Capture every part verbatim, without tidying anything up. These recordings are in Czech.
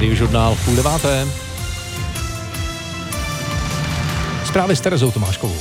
Radiožurnál v půl deváté. Zprávy s Terezou Tomáškovou.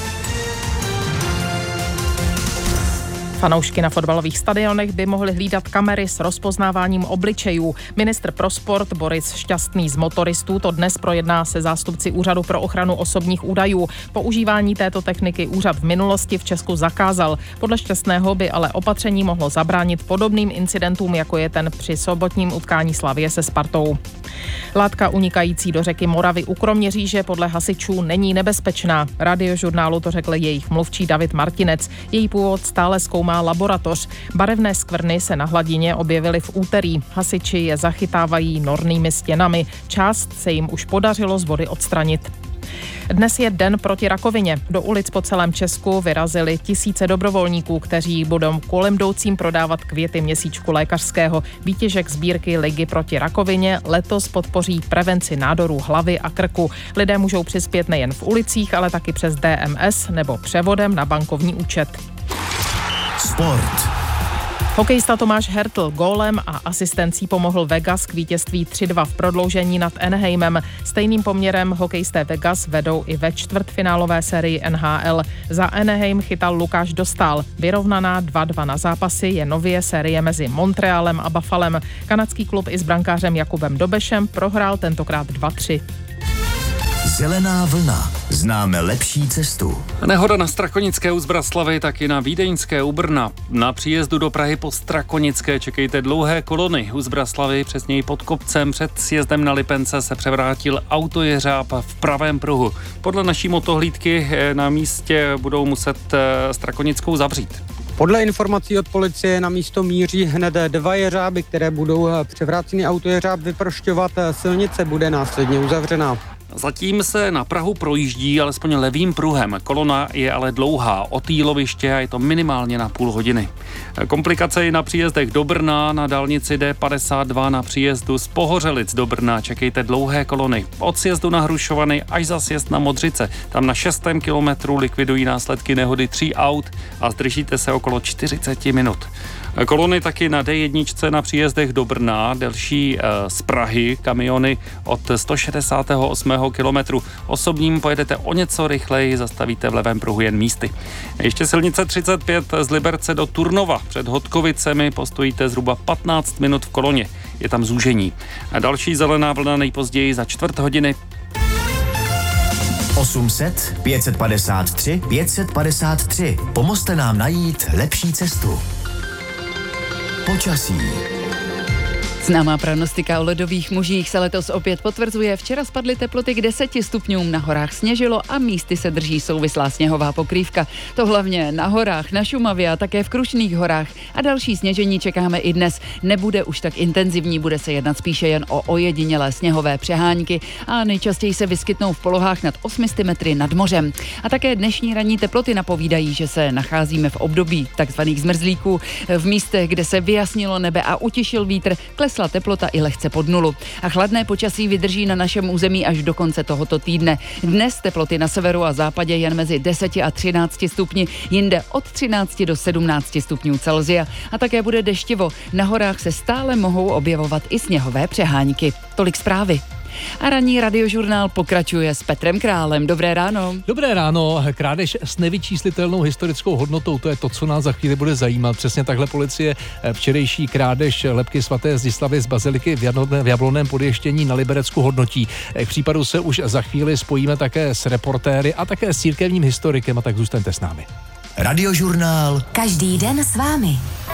Fanoušky na fotbalových stadionech by mohli hlídat kamery s rozpoznáváním obličejů. Ministr pro sport Boris Šťastný z motoristů to dnes projedná se zástupci Úřadu pro ochranu osobních údajů. Používání této techniky úřad v minulosti v Česku zakázal. Podle Šťastného by ale opatření mohlo zabránit podobným incidentům, jako je ten při sobotním utkání Slavie se Spartou. Látka unikající do řeky Moravy u Kroměříže podle hasičů není nebezpečná. Radiožurnálu to řekl jejich mluvčí David Martinec. Její původ stále zkoumá laboratoř. Barevné skvrny se na hladině objevily v úterý. Hasiči je zachytávají nornými stěnami. Část se jim už podařilo z vody odstranit. Dnes je den proti rakovině. Do ulic po celém Česku vyrazili tisíce dobrovolníků, kteří budou kolem jdoucím prodávat květy měsíčku lékařského. Výtěžek sbírky Ligy proti rakovině letos podpoří prevenci nádorů hlavy a krku. Lidé můžou přispět nejen v ulicích, ale taky přes D M S nebo převodem na bankovní účet. Sport. Hokejista Tomáš Hertl gólem a asistencí pomohl Vegas k vítězství tři dva v prodloužení nad Anaheimem. Stejným poměrem hokejisté Vegas vedou i ve čtvrtfinálové sérii N H L. Za Anaheim chytal Lukáš Dostál. Vyrovnaná dva dva na zápasy je nově série mezi Montrealem a Buffalem. Kanadský klub i s brankářem Jakubem Dobešem prohrál tentokrát dva tři. Zelená vlna. Známe lepší cestu. Nehoda na Strakonické u Zbraslavy, taky na Vídeňské u Brna. Na příjezdu do Prahy po Strakonické čekejte dlouhé kolony. U Zbraslavy, přesněji pod kopcem před sjezdem na Lipence, se převrátil autojeřáb v pravém pruhu. Podle naší motohlídky na místě budou muset Strakonickou zavřít. Podle informací od policie na místo míří hned dva jeřáby, které budou převrácený autojeřáb vyprošťovat. Silnice bude následně uzavřena. Zatím se na Prahu projíždí alespoň levým pruhem. Kolona je ale dlouhá od Jíloviště a je to minimálně na půl hodiny. Komplikace i na příjezdech do Brna, na dálnici D padesát dva na příjezdu z Pohořelic do Brna čekejte dlouhé kolony. Od sjezdu na Hrušovany až za sjezd na Modřice. Tam na šestém kilometru likvidují následky nehody tří aut a zdržíte se okolo čtyřicet minut. Kolony taky na D jedna na příjezdech do Brna, delší e, z Prahy, kamiony od sto šedesátého osmého kilometru. Osobním pojedete o něco rychleji, zastavíte v levém pruhu jen místy. Ještě silnice třicet pět z Liberce do Turnova. Před Hodkovicemi postojíte zhruba patnáct minut v koloně. Je tam zúžení. A další zelená vlna nejpozději za čtvrt hodiny. osm set, pět set padesát tři, pět set padesát tři. Pomozte nám najít lepší cestu. Počasí. Známá prognostika o ledových mužích se letos opět potvrzuje. Včera spadly teploty k deseti stupňům, na horách sněžilo a místy se drží souvislá sněhová pokrývka. To hlavně na horách, na Šumavě a také v Krušných horách. A další sněžení čekáme i dnes. Nebude už tak intenzivní, bude se jednat spíše jen o ojedinělé sněhové přehánky a nejčastěji se vyskytnou v polohách nad osmi sty metry nad mořem. A také dnešní ranní teploty napovídají, že se nacházíme v období takzvaných zmrzlíků. V místech, kde se vyjasnilo nebe a utišil vítr, klesla teplota i lehce pod nulu. A chladné počasí vydrží na našem území až do konce tohoto týdne. Dnes teploty na severu a západě jen mezi deseti a třinácti stupni, jinde od třinácti do sedmnácti stupňů Celsia. A také bude deštivo. Na horách se stále mohou objevovat i sněhové přehánky. Tolik zprávy. A ranní radiožurnál pokračuje s Petrem Králem. Dobré ráno. Dobré ráno. Krádež s nevyčíslitelnou historickou hodnotou, to je to, co nás za chvíli bude zajímat. Přesně takhle policie včerejší krádež lebky svaté Zdislavy z baziliky v Jablonném Podještění na Liberecku hodnotí. K případu se už za chvíli spojíme také s reportéry a také s církevním historikem, a tak zůstaňte s námi. Radiožurnál. Každý den s vámi.